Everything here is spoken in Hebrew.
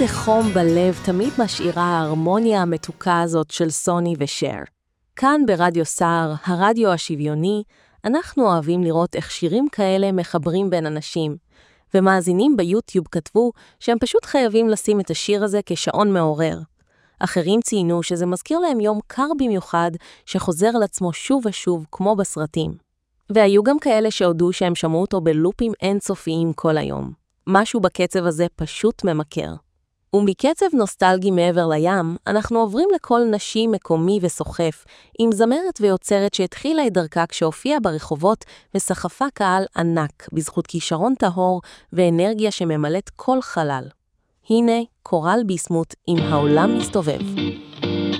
איזה חום בלב תמיד משאירה ההרמוניה המתוקה הזאת של סוני ושר. כאן ברדיו סער, הרדיו השוויוני, אנחנו אוהבים לראות איך שירים כאלה מחברים בין אנשים, ומאזינים ביוטיוב כתבו שהם פשוט חייבים לשים את השיר הזה כשעון מעורר. אחרים ציינו שזה מזכיר להם יום קר במיוחד שחוזר על עצמו שוב ושוב כמו בסרטים. והיו גם כאלה שהודו שהם שמעו אותו בלופים אינסופיים כל היום. משהו בקצב הזה פשוט ממכר. ומקצב נוסטלגי מעבר לים, אנחנו עוברים לקול נשי מקומי וסוחף, עם זמרת ויוצרת שהתחילה את דרכה כשהופיעה ברחובות וסחפה קהל ענק, בזכות כישרון טהור ואנרגיה שממלאת כל חלל. הנה קורל ביסמוט עם העולם מסתובב.